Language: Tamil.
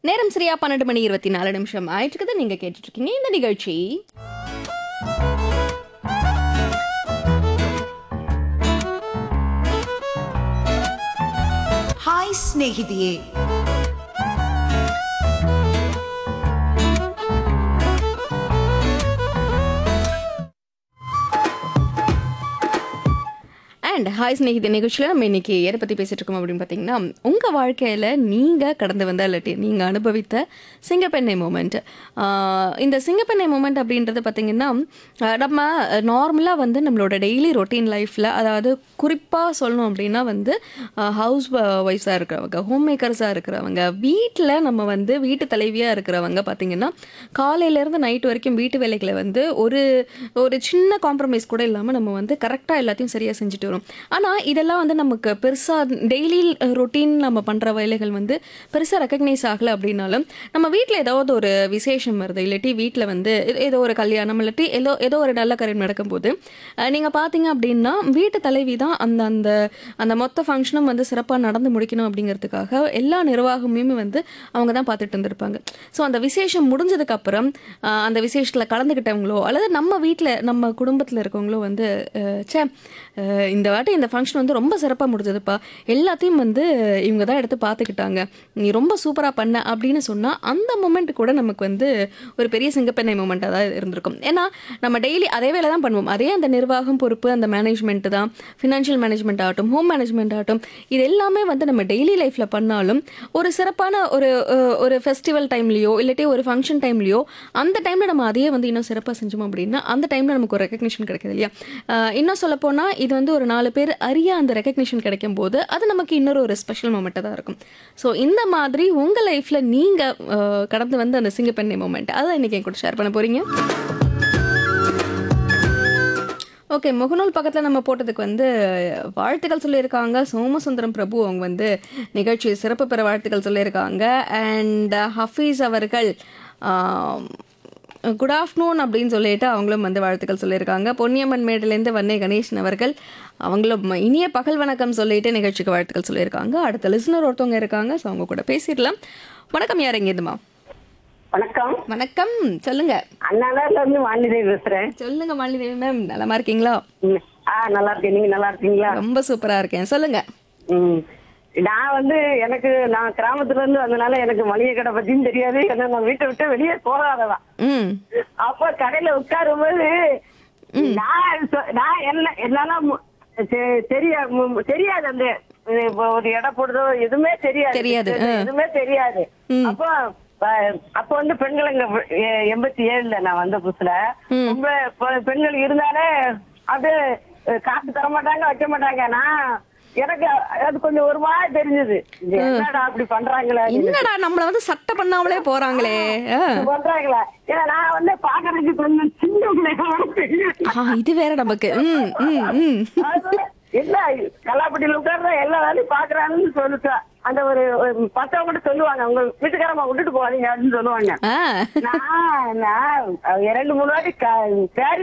நேரம் சரியா 12:24 ஆயிட்டு நீங்க கேட்டுட்டு இருக்கீங்க இந்த நிகழ்ச்சி. ಹಾಯ್ ಸ್ನೇಹಿತೆಯೇ, அண்ட் ஹாய் ஸ்நேகிதி நிகழ்ச்சியில் நம்ம இன்னைக்கு எதை பற்றி பேசிட்டு இருக்கோம் அப்படின்னு பார்த்தீங்கன்னா, உங்கள் வாழ்க்கையில் நீங்கள் கடந்து வந்த இல்லாட்டி நீங்கள் அனுபவித்த சிங்கப்பெண்ணை மூமெண்ட். இந்த சிங்கப்பெண்ணை மூமெண்ட் அப்படின்றது பார்த்தீங்கன்னா, நம்ம நார்மலாக வந்து நம்மளோட டெய்லி ரொட்டீன் லைஃப்பில், அதாவது குறிப்பாக சொல்லணும் அப்படின்னா வந்து ஹவுஸ் ஒய்ஃப்ஸாக இருக்கிறவங்க, ஹோம் மேக்கர்ஸாக இருக்கிறவங்க, வீட்டில் நம்ம வந்து வீட்டு தலைவியாக இருக்கிறவங்க பார்த்தீங்கன்னா, காலையிலேருந்து நைட் வரைக்கும் வீட்டு வேலைகளை வந்து ஒரு ஒரு சின்ன காம்ப்ரமைஸ் கூட இல்லாமல் நம்ம வந்து கரெக்டாக எல்லாத்தையும் சரியாக செஞ்சுட்டு வரும். ஆனால் இதெல்லாம் வந்து நமக்கு பெருசாக டெய்லி ரொட்டீன் நம்ம பண்ணுற வேலைகள் வந்து பெருசாக ரெக்கக்னைஸ் ஆகலை அப்படின்னாலும், நம்ம வீட்டில் ஏதாவது ஒரு விசேஷம் வருது, இல்லாட்டி வீட்டில் வந்து ஏதோ ஒரு கல்யாணம் இல்லாட்டி ஏதோ ஒரு நல்ல காரியம் நடக்கும்போது நீங்கள் பார்த்தீங்க அப்படின்னா வீட்டு தலைவி தான் அந்த அந்த அந்த மொத்த ஃபங்க்ஷனும் வந்து சிறப்பாக நடந்து முடிக்கணும் அப்படிங்கிறதுக்காக எல்லா நிர்வாகமுமே வந்து அவங்க தான் பார்த்துட்டு இருந்திருப்பாங்க. ஸோ அந்த விசேஷம் முடிஞ்சதுக்கப்புறம் அந்த விசேஷத்தில் கலந்துக்கிட்டவங்களோ அல்லது நம்ம வீட்டில் நம்ம குடும்பத்தில் இருக்கவங்களோ வந்து சே இந்த வாட்டி இந்த ஃபங்க்ஷன் வந்து ரொம்ப சிறப்பாக முடிஞ்சதுப்பா, எல்லாத்தையும் வந்து இவங்க தான் எடுத்து பார்த்துக்கிட்டாங்க, நீ ரொம்ப சூப்பராக பண்ண அப்படின்னு சொன்னால் அந்த மூமெண்ட் கூட நமக்கு வந்து ஒரு பெரிய சிங்கப்பெண்ணை மூமெண்ட்டாக தான் இருந்திருக்கும். ஏன்னா நம்ம டெய்லி அதே வேலை தான் பண்ணுவோம், அதே அந்த நிர்வாகம் பொறுப்பு, அந்த மேனேஜ்மெண்ட் தான், ஃபினான்ஷியல் மேனேஜ்மெண்ட் ஆகட்டும், ஹோம் மேனேஜ்மெண்ட் ஆகட்டும், இது எல்லாமே வந்து நம்ம டெய்லி லைஃப்பில் பண்ணாலும் ஒரு சிறப்பான ஒரு ஃபெஸ்டிவல் டைம்லையோ இல்லாட்டி ஒரு ஃபங்க்ஷன் டைம்லையோ அந்த டைமில் நம்ம அதையே வந்து இன்னும் சிறப்பாக செஞ்சோம் அப்படின்னா அந்த டைமில் நமக்கு ஒரு ரெக்கக்னிஷன் கிடைக்குது இல்லையா. இன்னும் சொல்லப்போனால் இது வந்து ஒரு 4 பேர் அறிய அந்த ரெக்கக்னிஷன் கிடைக்கும் போது அது நமக்கு இன்னொரு ஒரு ஸ்பெஷல் மூமெண்ட்டாக தான் இருக்கும். ஸோ இந்த மாதிரி உங்கள் லைஃப்பில் நீங்கள் கடந்து வந்து அந்த சிங்கப்பெண்ணை மூமெண்ட் அதான் இன்றைக்கி என் கூட ஷேர் பண்ண போகிறீங்க. ஓகே, முகநூல் பக்கத்தில் நம்ம போட்டதுக்கு வந்து வாழ்த்துக்கள் சொல்லியிருக்காங்க. சோமசுந்தரம் பிரபு அவங்க வந்து நிகழ்ச்சி சிறப்பு பெற வாழ்த்துக்கள் சொல்லியிருக்காங்க. அண்ட் ஹஃபீஸ் அவர்கள் குட் ஆஃப்டர்நூன் அப்படின்னு சொல்லிட்டு அவங்களும் வந்து வாழ்த்துக்கள் சொல்லியிருக்காங்க. பொன்னியம்மன் மேடிலேருந்து வன்னே கணேசன் அவர்கள் அவங்களும் இனிய பகல் வணக்கம் சொல்லிட்டு நிகழ்ச்சிக்கு வாழ்த்துக்கள் சொல்லியிருக்காங்க. அடுத்த லிசனர் ஒருத்தவங்க இருக்காங்க, ஸோ அவங்க கூட பேசிடலாம். வணக்கம், யார் எங்கேருந்துமா? வணக்கம். வணக்கம், சொல்லுங்க. அண்ணாநகர்ல இருந்து வாணிதேவி பேசுறேன். சொல்லுங்க மாலிதேவி மேம், நலமா இருக்கீங்களா? நல்லா இருக்கேன், நீங்க நல்லா இருக்கீங்களா? ரொம்ப சூப்பரா இருக்கேன், சொல்லுங்க. நான் வந்து நான் கிராமத்துல இருந்து வந்தனால எனக்கு மளிகை கடை பத்தியும் தெரியாது, ஏன்னா நான் வீட்டை விட்டு வெளியே போகாததான். அப்ப கடையில உட்காரும் போது நான் என்னால தெரியாது, அந்த ஒரு எடை போடுறதோ எதுவுமே தெரியாது, எதுவுமே தெரியாது. அப்ப வந்து பெண்கள் இங்க 87ல நான் வந்த புதுசுல ரொம்ப பெண்கள் இருந்தாலே அப்படியே காசு தர மாட்டாங்க, வைக்க மாட்டாங்க. எனக்கு அது கொஞ்சம் ஒரு மாதிரி தெரிஞ்சது, என்னடா அப்படி பண்றாங்களே, என்னடா நம்மள வந்து சட்டை பண்ணாமலே போறாங்களே பண்றாங்களா. ஏன்னா நான் வந்து பாக்குறதுக்கு கொஞ்சம் சின்ன இது வேற நமக்கு என்ன கல்லாப்பட்டியில உட்கார்ற எல்லா வேலையும் பாக்குறாங்கன்னு சொல்லிட்டேன். அந்த ஒரு பத்தவங்க கூட சொல்லுவாங்க, உங்க வீட்டுக்காரமா விட்டுட்டு போவாதீங்க அப்படின்னு சொல்லுவாங்க. நான் 2-3 வாட்டி